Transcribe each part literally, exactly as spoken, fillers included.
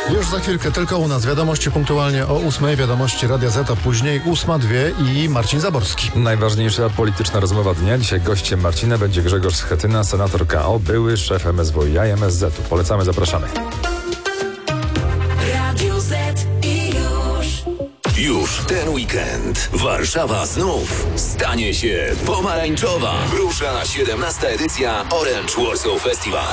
Już za chwilkę tylko u nas wiadomości punktualnie o ósmej, wiadomości Radia Z, a później ósma, dwie i Marcin Zaborski. Najważniejsza polityczna rozmowa dnia. Dzisiaj gościem Marcina będzie Grzegorz Schetyna, senator K O, były szef M S W i M S Z-u. Polecamy, zapraszamy. Radio Z i już. Już ten weekend Warszawa znów stanie się pomarańczowa. Rusza siedemnasta edycja Orange Warsaw Festival.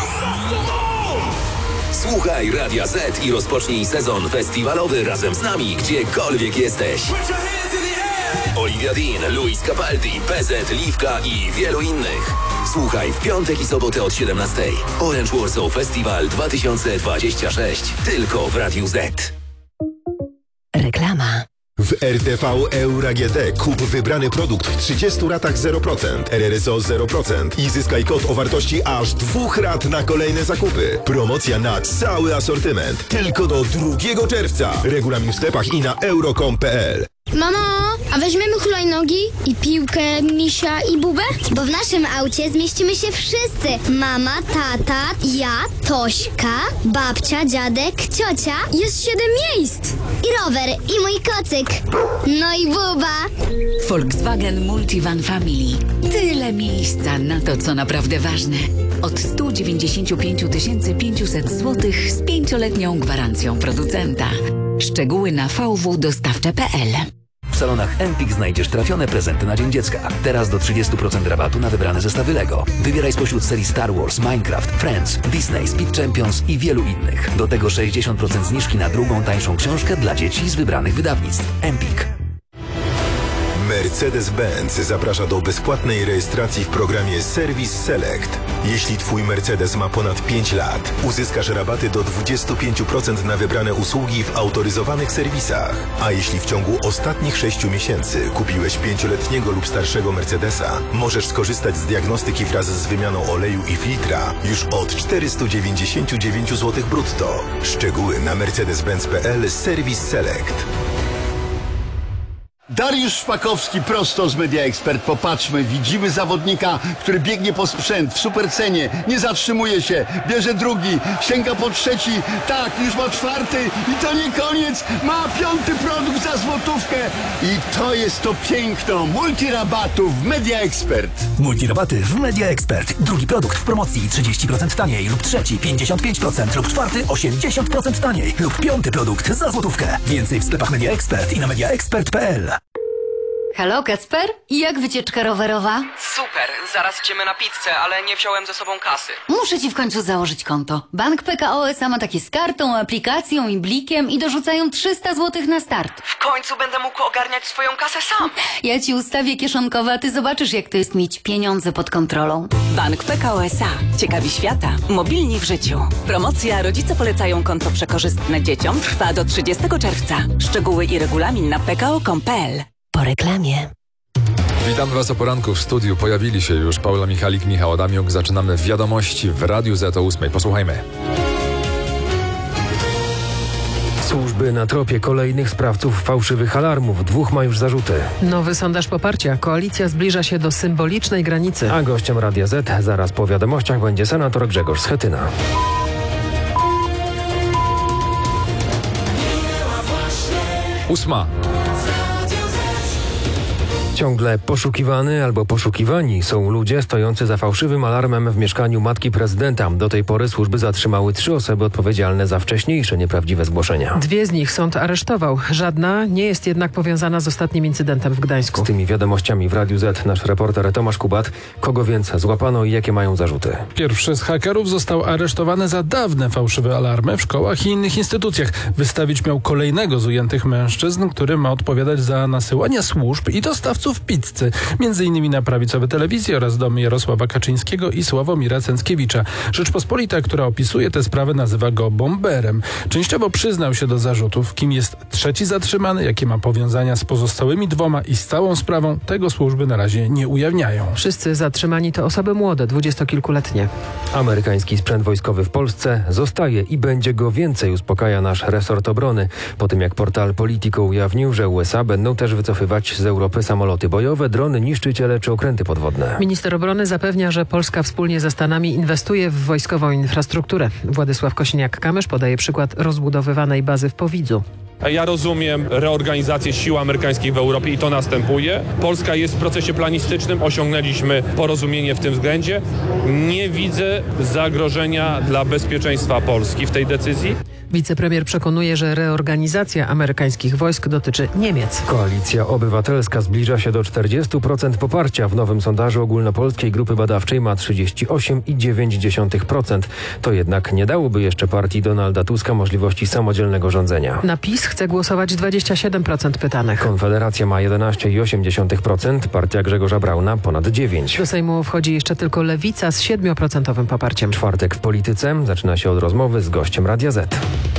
Słuchaj Radia Z i rozpocznij sezon festiwalowy razem z nami, gdziekolwiek jesteś. Olivia Dean, Luis Capaldi, P Z, Liwka i wielu innych. Słuchaj w piątek i sobotę od siedemnastej. Orange Warsaw Festival dwa tysiące dwudziesty szósty. Tylko w Radiu Z. Reklama. W R T V Euro G D kup wybrany produkt w trzydziestu ratach zero procent, R R S O zero procent i zyskaj kod o wartości aż dwóch rat na kolejne zakupy. Promocja na cały asortyment. Tylko do drugiego czerwca. Regulamin w sklepach i na euro kropka com kropka p l. Mamo, a weźmiemy hulajnogi i piłkę, misia i bubę? Bo w naszym aucie zmieścimy się wszyscy. Mama, tata, ja, Tośka, babcia, dziadek, ciocia. Jest siedem miejsc. I rower, i mój kocyk. No i buba. Volkswagen Multivan Family. Tyle miejsca na to, co naprawdę ważne. Od sto dziewięćdziesiąt pięć tysięcy pięćset złotych z pięcioletnią gwarancją producenta. Szczegóły na v w dostawcze kropka p l. W salonach Empik znajdziesz trafione prezenty na Dzień Dziecka. Teraz do trzydziestu procent rabatu na wybrane zestawy Lego. Wybieraj spośród serii Star Wars, Minecraft, Friends, Disney, Speed Champions i wielu innych. Do tego sześćdziesiąt procent zniżki na drugą, tańszą książkę dla dzieci z wybranych wydawnictw. Empik. Mercedes-Benz zaprasza do bezpłatnej rejestracji w programie Service Select. Jeśli Twój Mercedes ma ponad pięć lat, uzyskasz rabaty do dwudziestu pięciu procent na wybrane usługi w autoryzowanych serwisach. A jeśli w ciągu ostatnich sześciu miesięcy kupiłeś pięcioletniego lub starszego Mercedesa, możesz skorzystać z diagnostyki wraz z wymianą oleju i filtra już od czterysta dziewięćdziesiąt dziewięć złotych brutto. Szczegóły na mercedes benz kropka p l Service Select. Dariusz Szpakowski prosto z Media Expert. Popatrzmy, widzimy zawodnika, który biegnie po sprzęt w supercenie, nie zatrzymuje się, bierze drugi, sięga po trzeci, tak, już ma czwarty i to nie koniec, ma piąty produkt za złotówkę i to jest to piękno multirabatów w Media Expert. Multirabaty w Media Expert. Drugi produkt w promocji trzydzieści procent taniej lub trzeci pięćdziesiąt pięć procent lub czwarty osiemdziesiąt procent taniej lub piąty produkt za złotówkę. Więcej w sklepach Media Expert i na media expert kropka p l. Halo, Kacper? Jak wycieczka rowerowa? Super, zaraz idziemy na pizzę, ale nie wziąłem ze sobą kasy. Muszę ci w końcu założyć konto. Bank P K O S A ma takie z kartą, aplikacją i blikiem i dorzucają trzysta złotych na start. W końcu będę mógł ogarniać swoją kasę sam. Ja ci ustawię kieszonkowe, a ty zobaczysz, jak to jest mieć pieniądze pod kontrolą. Bank P K O S A. Ciekawi świata. Mobilni w życiu. Promocja Rodzice polecają konto przekorzystne dzieciom trwa do trzydziestego czerwca. Szczegóły i regulamin na p k o kropka com kropka p l. Po reklamie. Witamy Was o poranku w studiu. Pojawili się już Paula Michalik, Michał Adamiuk. Zaczynamy wiadomości w Radiu Z o ósmej. Posłuchajmy. Służby na tropie kolejnych sprawców fałszywych alarmów. Dwóch ma już zarzuty. Nowy sondaż poparcia. Koalicja zbliża się do symbolicznej granicy. A gościem Radia Z zaraz po wiadomościach będzie senator Grzegorz Schetyna. Ósma. Ciągle poszukiwany albo poszukiwani są ludzie stojący za fałszywym alarmem w mieszkaniu matki prezydenta. Do tej pory służby zatrzymały trzy osoby odpowiedzialne za wcześniejsze nieprawdziwe zgłoszenia. Dwie z nich sąd aresztował. Żadna nie jest jednak powiązana z ostatnim incydentem w Gdańsku. Z tymi wiadomościami w Radiu Z nasz reporter Tomasz Kubat. Kogo więc złapano i jakie mają zarzuty? Pierwszy z hakerów został aresztowany za dawne fałszywe alarmy w szkołach i innych instytucjach. Wystawić miał kolejnego z ujętych mężczyzn, który ma odpowiadać za nasyłanie służb i dostawców pizzy, między innymi na prawicowe telewizje oraz domy Jarosława Kaczyńskiego i Sławomira Cęckiewicza. Rzeczpospolita, która opisuje tę sprawę, nazywa go bomberem. Częściowo przyznał się do zarzutów. Kim jest trzeci zatrzymany, jakie ma powiązania z pozostałymi dwoma i z całą sprawą, tego służby na razie nie ujawniają. Wszyscy zatrzymani to osoby młode, dwudziestokilkuletnie. Amerykański sprzęt wojskowy w Polsce zostaje i będzie go więcej, uspokaja nasz resort obrony. Po tym jak portal Politico ujawnił, że U S A będą też wycofywać z Europy samoloty samoloty bojowe, drony, niszczyciele czy okręty podwodne. Minister obrony zapewnia, że Polska wspólnie ze Stanami inwestuje w wojskową infrastrukturę. Władysław Kosiniak-Kamysz podaje przykład rozbudowywanej bazy w Powidzu. Ja rozumiem reorganizację sił amerykańskich w Europie i to następuje. Polska jest w procesie planistycznym, osiągnęliśmy porozumienie w tym względzie. Nie widzę zagrożenia dla bezpieczeństwa Polski w tej decyzji. Wicepremier przekonuje, że reorganizacja amerykańskich wojsk dotyczy Niemiec. Koalicja Obywatelska zbliża się do czterdziestu procent poparcia. W nowym sondażu ogólnopolskiej grupy badawczej ma trzydzieści osiem i dziewięć dziesiątych procent. To jednak nie dałoby jeszcze partii Donalda Tuska możliwości samodzielnego rządzenia. Na PiS chce głosować dwadzieścia siedem procent pytanych. Konfederacja ma jedenaście i osiem dziesiątych procent, partia Grzegorza Brauna ponad dziewięć procent. Do Sejmu wchodzi jeszcze tylko Lewica z siedem procent poparciem. Czwartek w polityce zaczyna się od rozmowy z gościem Radia Z.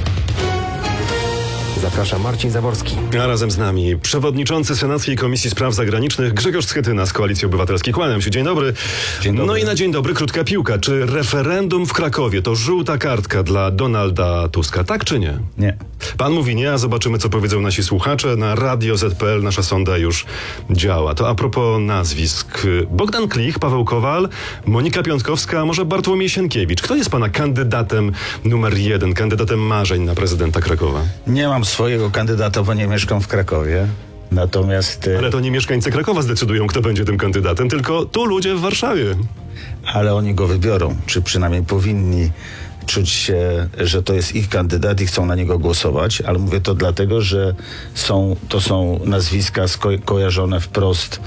Zaprasza Marcin Zaborski. A razem z nami przewodniczący Senackiej Komisji Spraw Zagranicznych Grzegorz Schetyna z Koalicji Obywatelskiej. Kłaniam się. Dzień dobry. Dzień dobry. No i na dzień dobry krótka piłka. Czy referendum w Krakowie to żółta kartka dla Donalda Tuska? Tak czy nie? Nie. Pan mówi nie, a zobaczymy, co powiedzą nasi słuchacze. Na radio zet pe el nasza sonda już działa. To a propos nazwisk. Bogdan Klich, Paweł Kowal, Monika Piątkowska, a może Bartłomiej Sienkiewicz. Kto jest pana kandydatem numer jeden, kandydatem marzeń na prezydenta Krakowa? Nie mam swojego kandydata, bo nie mieszkam w Krakowie. Natomiast... Ale to nie mieszkańcy Krakowa zdecydują, kto będzie tym kandydatem, tylko tu ludzie w Warszawie. Ale oni go wybiorą, czy przynajmniej powinni czuć się, że to jest ich kandydat i chcą na niego głosować, ale mówię to dlatego, że są, to są nazwiska sko- kojarzone wprost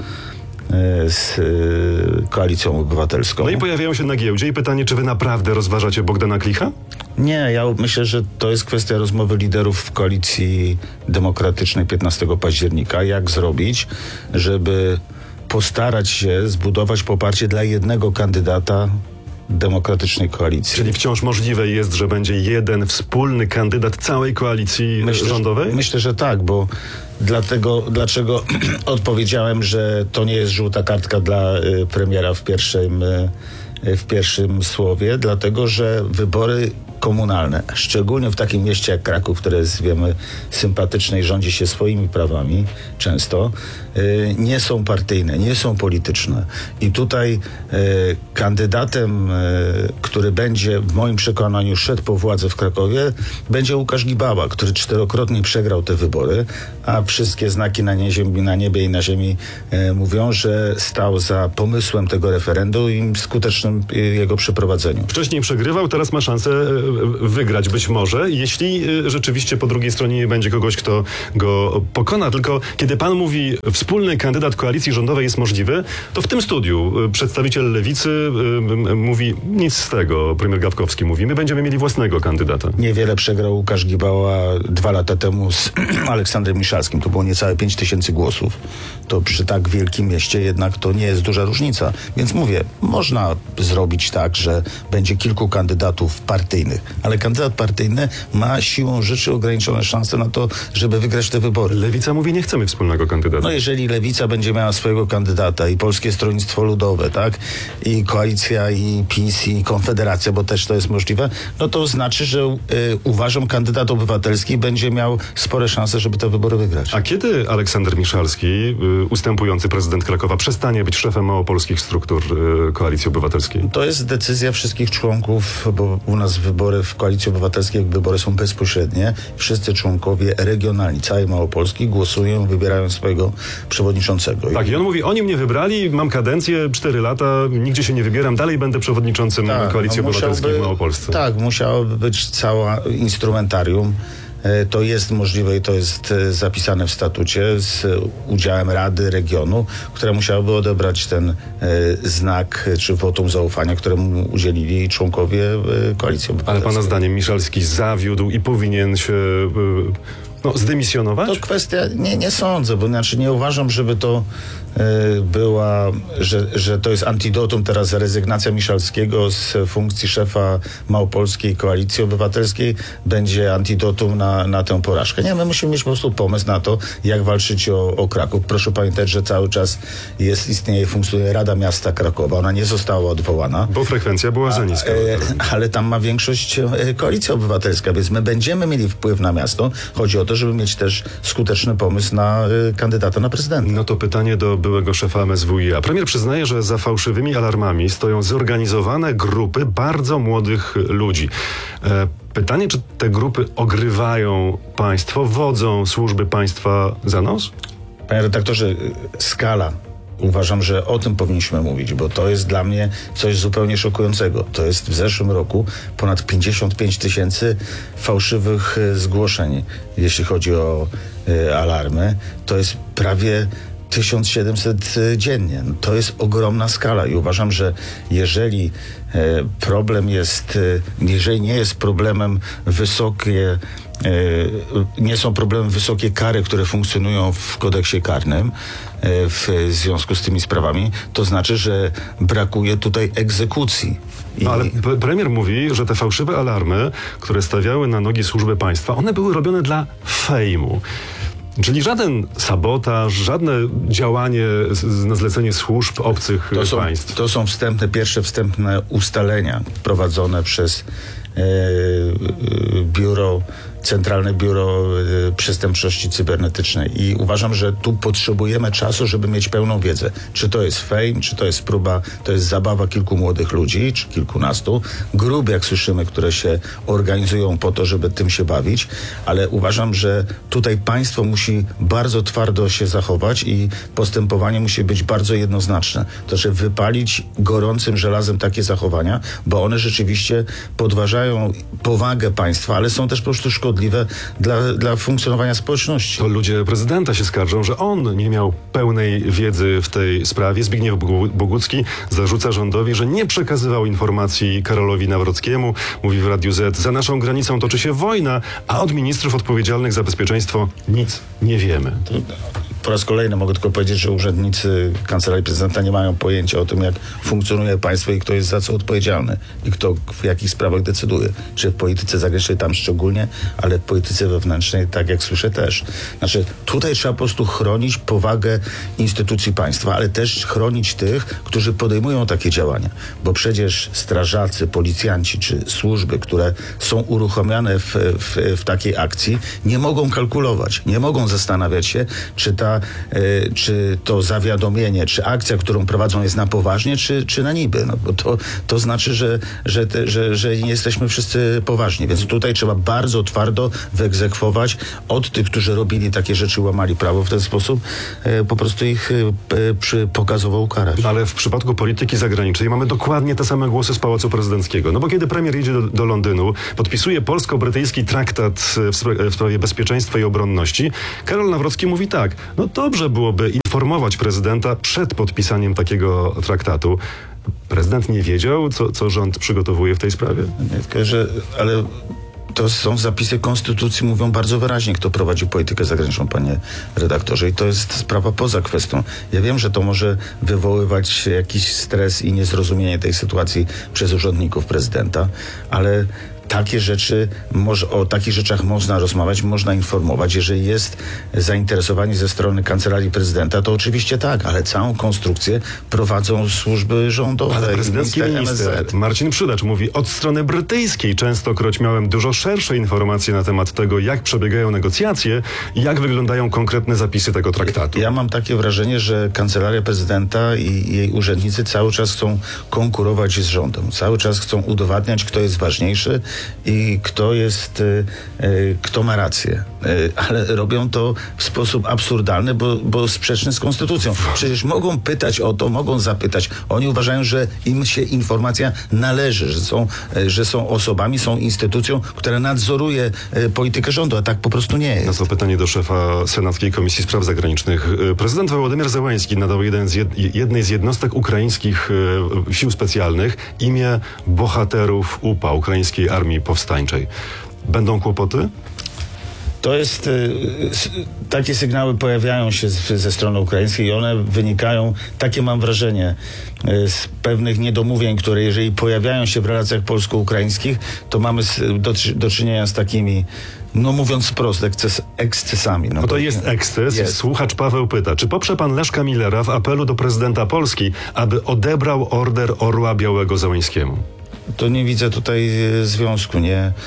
z Koalicją Obywatelską. No i pojawiają się na giełdzie i pytanie, czy wy naprawdę rozważacie Bogdana Klicha? Nie, ja myślę, że to jest kwestia rozmowy liderów w Koalicji Demokratycznej piętnastego października. Jak zrobić, żeby postarać się zbudować poparcie dla jednego kandydata demokratycznej koalicji. Czyli wciąż możliwe jest, że będzie jeden wspólny kandydat całej koalicji myślę, rządowej? Że, myślę, że tak, bo dlatego, dlaczego odpowiedziałem, że to nie jest żółta kartka dla y, premiera w pierwszym, y, w pierwszym słowie, dlatego, że wybory komunalne, szczególnie w takim mieście jak Kraków, które jest, wiemy, sympatyczne i rządzi się swoimi prawami często, y, nie są partyjne, nie są polityczne. I tutaj y, kandydatem, y, który będzie w moim przekonaniu szedł po władzę w Krakowie, będzie Łukasz Gibała, który czterokrotnie przegrał te wybory, a wszystkie znaki na, nie, ziemi, na niebie i na ziemi y, mówią, że stał za pomysłem tego referendum i skutecznym y, jego przeprowadzeniu. Wcześniej przegrywał, teraz ma szansę wygrać być może, jeśli rzeczywiście po drugiej stronie nie będzie kogoś, kto go pokona. Tylko kiedy pan mówi, wspólny kandydat koalicji rządowej jest możliwy, to w tym studiu przedstawiciel Lewicy mówi nic z tego. Premier Gawkowski mówi, my będziemy mieli własnego kandydata. Niewiele przegrał Łukasz Gibała dwa lata temu z Aleksandrem Miszalskim. To było niecałe pięć tysięcy głosów. To przy tak wielkim mieście jednak to nie jest duża różnica. Więc mówię, można zrobić tak, że będzie kilku kandydatów partyjnych, ale kandydat partyjny ma siłą rzeczy ograniczone szanse na to, żeby wygrać te wybory. Lewica mówi, nie chcemy wspólnego kandydata. No jeżeli Lewica będzie miała swojego kandydata i Polskie Stronnictwo Ludowe, tak, i Koalicja, i PiS, i Konfederacja, bo też to jest możliwe, no to znaczy, że y, uważam, kandydat obywatelski będzie miał spore szanse, żeby te wybory wygrać. A kiedy Aleksander Miszalski, y, ustępujący prezydent Krakowa, przestanie być szefem małopolskich struktur y, Koalicji Obywatelskiej? To jest decyzja wszystkich członków, bo u nas wybory w Koalicji Obywatelskiej wybory są bezpośrednie. Wszyscy członkowie regionalni całej Małopolski głosują, wybierają swojego przewodniczącego. Tak, i on mówi, oni mnie wybrali, mam kadencję, cztery lata, nigdzie się nie wybieram, dalej będę przewodniczącym tak, Koalicji no Obywatelskiej w Małopolsce. Tak, musiałoby być cała instrumentarium. To jest możliwe i to jest zapisane w statucie z udziałem Rady Regionu, która musiałaby odebrać ten znak czy wotum zaufania, któremu udzielili członkowie Koalicji Obywatelskiej. Ale pana zdaniem Miszalski zawiódł i powinien się no, zdymisjonować? To kwestia, nie, nie sądzę, bo znaczy nie uważam, żeby to y, była, że, że to jest antidotum teraz rezygnacja Miszalskiego z funkcji szefa Małopolskiej Koalicji Obywatelskiej będzie antidotum na, na tę porażkę. Nie, my musimy mieć po prostu pomysł na to, jak walczyć o, o Kraków. Proszę pamiętać, że cały czas jest, istnieje, funkcjonuje Rada Miasta Krakowa. Ona nie została odwołana. Bo frekwencja była za niska. A, ale tam ma większość Koalicja Obywatelska, więc my będziemy mieli wpływ na miasto. Chodzi o to, to, żeby mieć też skuteczny pomysł na y, kandydata na prezydenta. No to pytanie do byłego szefa M S W i A. Premier przyznaje, że za fałszywymi alarmami stoją zorganizowane grupy bardzo młodych ludzi. E, pytanie, czy te grupy ogrywają państwo, wodzą służby państwa za nos? Panie redaktorze, skala. Uważam, że o tym powinniśmy mówić, bo to jest dla mnie coś zupełnie szokującego. To jest w zeszłym roku ponad pięćdziesiąt pięć tysięcy fałszywych zgłoszeń, jeśli chodzi o y, alarmy. To jest prawie tysiąc siedemset dziennie. No, to jest ogromna skala i uważam, że jeżeli e, problem jest, e, jeżeli nie jest problemem wysokie, e, nie są problemem wysokie kary, które funkcjonują w kodeksie karnym e, w związku z tymi sprawami, to znaczy, że brakuje tutaj egzekucji. I... No, ale p- premier mówi, że te fałszywe alarmy, które stawiały na nogi służby państwa, one były robione dla fejmu. Czyli żaden sabotaż, żadne działanie z, na zlecenie służb obcych to są, państw. To są wstępne, pierwsze wstępne ustalenia prowadzone przez e, e, biuro, Centralne Biuro e, Przestępczości Cybernetycznej i uważam, że tu potrzebujemy czasu, żeby mieć pełną wiedzę. Czy to jest fame, czy to jest próba, to jest zabawa kilku młodych ludzi, czy kilkunastu, grup, jak słyszymy, które się organizują po to, żeby tym się bawić, ale uważam, że tutaj państwo musi bardzo twardo się zachować i postępowanie musi być bardzo jednoznaczne. To, że wypalić gorącym żelazem takie zachowania, bo one rzeczywiście podważają powagę państwa, ale są też po prostu szkodliwe Dla, dla funkcjonowania społeczności. To ludzie prezydenta się skarżą, że on nie miał pełnej wiedzy w tej sprawie. Zbigniew Bogucki zarzuca rządowi, że nie przekazywał informacji Karolowi Nawrockiemu. Mówi w Radiu Z, za naszą granicą toczy się wojna, a od ministrów odpowiedzialnych za bezpieczeństwo nic nie wiemy. To po raz kolejny mogę tylko powiedzieć, że urzędnicy Kancelarii Prezydenta nie mają pojęcia o tym, jak funkcjonuje państwo i kto jest za co odpowiedzialny i kto w jakich sprawach decyduje. Czy w polityce zagranicznej tam szczególnie, ale w polityce wewnętrznej, tak jak słyszę, też. Znaczy, tutaj trzeba po prostu chronić powagę instytucji państwa, ale też chronić tych, którzy podejmują takie działania. Bo przecież strażacy, policjanci czy służby, które są uruchamiane w, w, w takiej akcji, nie mogą kalkulować, nie mogą zastanawiać się, czy ta, y, czy to zawiadomienie, czy akcja, którą prowadzą, jest na poważnie, czy, czy na niby. No, bo to, to znaczy, że, że, te, że, że nie jesteśmy wszyscy poważni. Więc tutaj trzeba bardzo twardo wyegzekwować od tych, którzy robili takie rzeczy, łamali prawo w ten sposób, y, po prostu ich y, przy, pokazowo ukarać. Ale w przypadku polityki zagranicznej mamy dokładnie te same głosy z Pałacu Prezydenckiego. No bo kiedy premier jedzie do, do Londynu, podpisuje polsko-brytyjski traktat w, spra- w sprawie bezpieczeństwa i obronności, Karol Nawrocki mówi tak, no dobrze byłoby informować prezydenta przed podpisaniem takiego traktatu. Prezydent nie wiedział, co, co rząd przygotowuje w tej sprawie? Nie, tylko, że, ale to są zapisy konstytucji, mówią bardzo wyraźnie, kto prowadzi politykę zagraniczną, panie redaktorze. I to jest sprawa poza kwestią. Ja wiem, że to może wywoływać jakiś stres i niezrozumienie tej sytuacji przez urzędników prezydenta, ale takie rzeczy, może, o takich rzeczach można rozmawiać, można informować. Jeżeli jest zainteresowanie ze strony Kancelarii Prezydenta, to oczywiście tak, ale całą konstrukcję prowadzą służby rządowe. Ale prezydencki minister M S Z. Marcin Przydacz mówi, od strony brytyjskiej częstokroć miałem dużo szersze informacje na temat tego, jak przebiegają negocjacje i jak wyglądają konkretne zapisy tego traktatu. Ja mam takie wrażenie, że Kancelaria Prezydenta i jej urzędnicy cały czas chcą konkurować z rządem. Cały czas chcą udowadniać, kto jest ważniejszy i kto jest, y, y, kto ma rację. Y, ale robią to w sposób absurdalny, bo, bo sprzeczny z konstytucją. Przecież mogą pytać o to, mogą zapytać. Oni uważają, że im się informacja należy, że są, y, że są osobami, są instytucją, która nadzoruje y, politykę rządu, a tak po prostu nie jest. Na to pytanie do szefa Senackiej Komisji Spraw Zagranicznych. Prezydent Wołodymyr Zełenski nadał jeden z jed, jednej z jednostek ukraińskich y, sił specjalnych imię bohaterów U P A, Ukraińskiej Armii Powstańczej. Będą kłopoty? To jest, y, takie sygnały pojawiają się z, ze strony ukraińskiej i one wynikają, takie mam wrażenie, y, z pewnych niedomówień, które jeżeli pojawiają się w relacjach polsko-ukraińskich, to mamy z, do, do czynienia z takimi, no mówiąc wprost, eksces, ekscesami. No, no to jest eksces. Jest. Słuchacz Paweł pyta, czy poprze pan Leszka Millera w apelu do prezydenta Polski, aby odebrał order Orła Białego Zełenskiemu? To nie widzę tutaj y, związku, nie...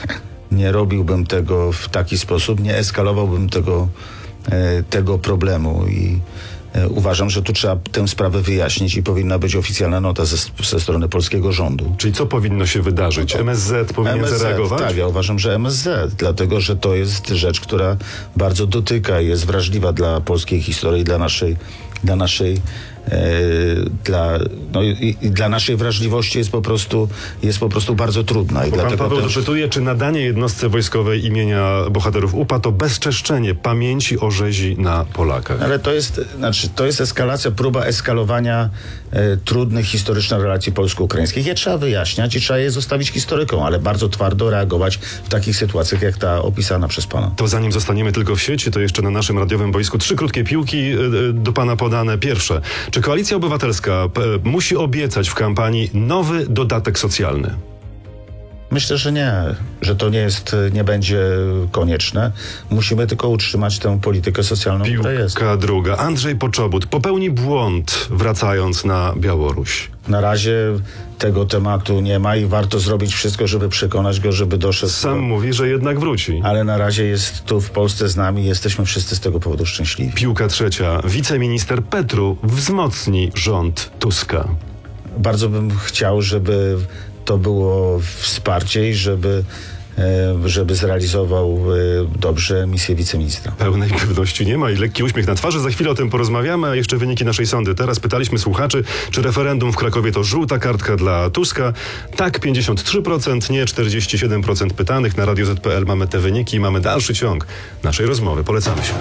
nie robiłbym tego w taki sposób, nie eskalowałbym tego, e, tego problemu i e, uważam, że tu trzeba tę sprawę wyjaśnić i powinna być oficjalna nota ze, ze strony polskiego rządu. Czyli co powinno się wydarzyć? M S Z powinien M S Z, zareagować? Tak, ja uważam, że M S Z, dlatego że to jest rzecz, która bardzo dotyka i jest wrażliwa dla polskiej historii, dla naszej, dla naszej e, dla, no i, i dla naszej wrażliwości jest po prostu, jest po prostu bardzo trudna. I Bo pan dlatego Paweł też... dopytuje, czy nadanie jednostce wojskowej imienia bohaterów U P A to bezczeszczenie pamięci o rzezi na Polakach. Ale to jest, znaczy, to jest eskalacja, próba eskalowania e, trudnych historycznych relacji polsko-ukraińskich. Je trzeba wyjaśniać i trzeba je zostawić historykom, ale bardzo twardo reagować w takich sytuacjach, jak ta opisana przez pana. To zanim zostaniemy tylko w sieci, to jeszcze na naszym radiowym boisku trzy krótkie piłki y, do pana podane. Pierwsze, czy Koalicja Obywatelska p, musi obiecać w kampanii nowy dodatek socjalny? Myślę, że nie, że to nie jest, nie będzie konieczne. Musimy tylko utrzymać tę politykę socjalną, która jest. Piłka druga. Andrzej Poczobut popełni błąd, wracając na Białoruś. Na razie tego tematu nie ma i warto zrobić wszystko, żeby przekonać go, żeby doszedł. Sam mówi, że jednak wróci. Ale na razie jest tu w Polsce z nami i jesteśmy wszyscy z tego powodu szczęśliwi. Piłka trzecia. Wiceminister Petru wzmocni rząd Tuska. Bardzo bym chciał, żeby to było wsparcie i żeby, żeby zrealizował dobrze misję wiceministra. Pełnej pewności nie ma i lekki uśmiech na twarzy. Za chwilę o tym porozmawiamy, a jeszcze wyniki naszej sądy. Teraz pytaliśmy słuchaczy, czy referendum w Krakowie to żółta kartka dla Tuska. Tak, pięćdziesiąt trzy procent, nie czterdzieści siedem procent pytanych. Na Radio Z kropka P L mamy te wyniki i mamy dalszy ciąg naszej rozmowy. Polecamy się.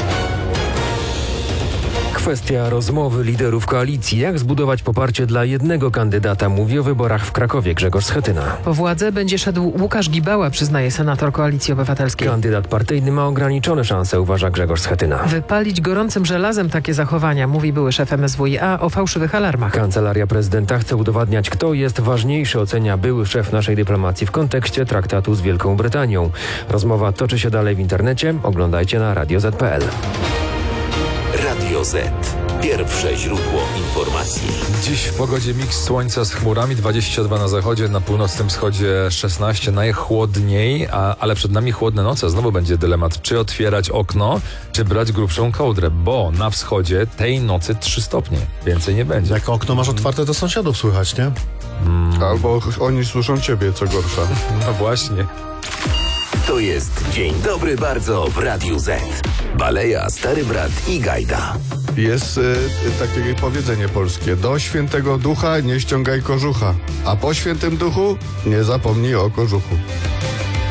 Kwestia rozmowy liderów koalicji. Jak zbudować poparcie dla jednego kandydata? Mówi o wyborach w Krakowie Grzegorz Schetyna. Po władzę będzie szedł Łukasz Gibała, przyznaje senator Koalicji Obywatelskiej. Kandydat partyjny ma ograniczone szanse, uważa Grzegorz Schetyna. Wypalić gorącym żelazem takie zachowania, mówi były szef M S W i A o fałszywych alarmach. Kancelaria prezydenta chce udowadniać, kto jest ważniejszy, ocenia były szef naszej dyplomacji w kontekście traktatu z Wielką Brytanią. Rozmowa toczy się dalej w internecie. Oglądajcie na radio zet kropka P L. Radio Z. Pierwsze źródło informacji. Dziś w pogodzie miks słońca z chmurami, dwadzieścia dwa na zachodzie, na północnym wschodzie szesnaście, najchłodniej, a, ale przed nami chłodne noce. Znowu będzie dylemat, czy otwierać okno, czy brać grubszą kołdrę, bo na wschodzie tej nocy trzy stopnie. Więcej nie będzie. Jak okno masz otwarte, to sąsiadów słychać, nie? Mm. Albo oni słyszą ciebie, co gorsza. No właśnie. To jest Dzień Dobry Bardzo w Radiu Z. Baleja, Stary Brat i Gajda. Jest y, takie powiedzenie polskie. Do świętego ducha nie ściągaj kożucha, a po świętym duchu nie zapomnij o kożuchu.